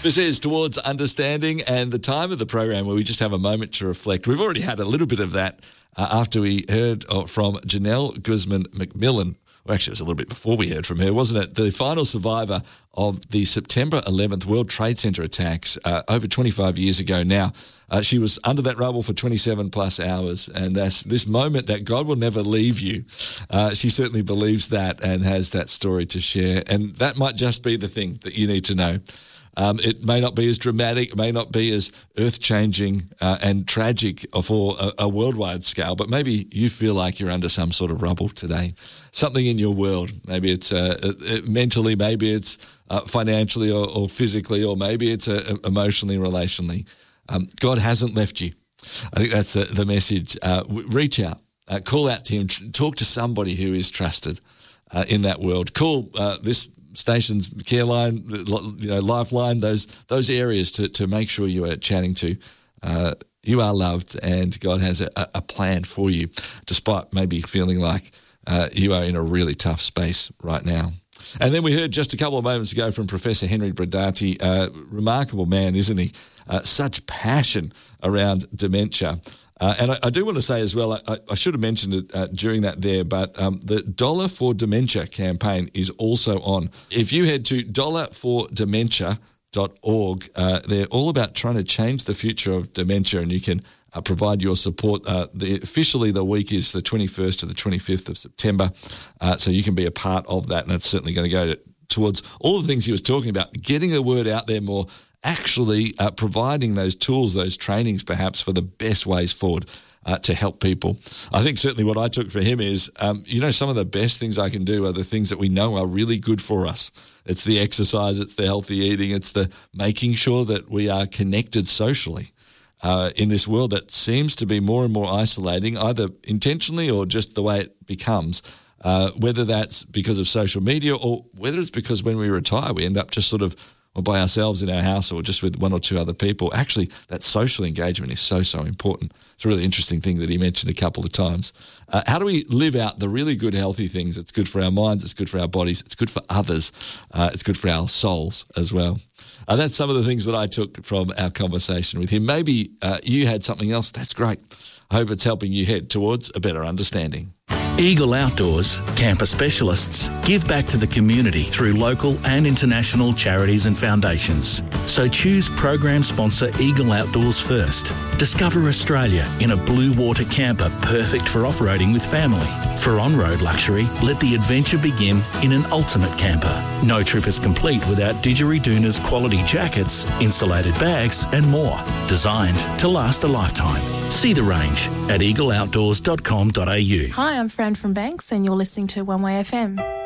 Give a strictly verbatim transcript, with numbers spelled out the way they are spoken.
This is Towards Understanding, and the time of the program where we just have a moment to reflect. We've already had a little bit of that uh, after we heard uh, from Janelle Guzman McMillan. Well, actually, it was a little bit before we heard from her, wasn't it? The final survivor of the September eleventh World Trade Center attacks uh, over twenty-five years ago now. Uh, she was under that rubble for twenty-seven plus hours, and that's this moment that God will never leave you. Uh, she certainly believes that and has that story to share, and that might just be the thing that you need to know. Um, it may not be as dramatic, it may not be as earth-changing uh, and tragic for a, a worldwide scale, but maybe you feel like you're under some sort of rubble today. Something in your world, maybe it's uh, it, mentally, maybe it's uh, financially or, or physically, or maybe it's uh, emotionally, relationally. Um, God hasn't left you. I think that's the, the message. Uh, reach out, uh, call out to him, talk to somebody who is trusted uh, in that world. Call uh, this station's care line, you know, lifeline, those those areas to, to make sure you are chatting to. Uh, you are loved, and God has a, a plan for you, despite maybe feeling like uh, you are in a really tough space right now. And then we heard just a couple of moments ago from Professor Henry Brodati, uh, remarkable man, isn't he? Uh, such passion around dementia. Uh, and I, I do want to say as well, I, I should have mentioned it uh, during that there, but um, the Dollar for Dementia campaign is also on. If you head to dollar for dementia dot org, uh, they're all about trying to change the future of dementia, and you can uh, provide your support. Uh, the, officially, the week is the twenty-first to the twenty-fifth of September, uh, so you can be a part of that, and it's certainly going to go to, towards all the things he was talking about, getting the word out there more, actually uh, providing those tools, those trainings perhaps for the best ways forward uh, to help people. I think certainly what I took for him is, um, you know, some of the best things I can do are the things that we know are really good for us. It's the exercise, it's the healthy eating, it's the making sure that we are connected socially uh, in this world that seems to be more and more isolating, either intentionally or just the way it becomes. Uh, whether that's because of social media or whether it's because when we retire we end up just sort of or by ourselves in our house or just with one or two other people. Actually, that social engagement is so, so important. It's a really interesting thing that he mentioned a couple of times. Uh, how do we live out the really good, healthy things? It's good for our minds, it's good for our bodies, it's good for others, uh, it's good for our souls as well. Uh, that's some of the things that I took from our conversation with him. Maybe uh, you had something else. That's great. I hope it's helping you head towards a better understanding. Eagle Outdoors, camper specialists, give back to the community through local and international charities and foundations. So choose program sponsor Eagle Outdoors first. Discover Australia in a blue water camper perfect for off-roading with family. For on-road luxury, let the adventure begin in an ultimate camper. No trip is complete without Didgeridoon's quality jackets, insulated bags and more, designed to last a lifetime. See the range at eagle outdoors dot com dot a u. Hi, I'm Fran from Banks and you're listening to One Way F M.